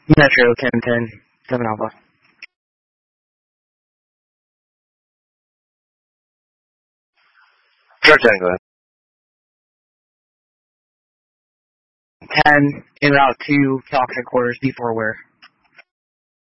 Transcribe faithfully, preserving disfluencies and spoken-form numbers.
Metro, ten ten, seven Alpha. Sure, ten, go ahead. ten, en route to Toxic Quarters, B four where?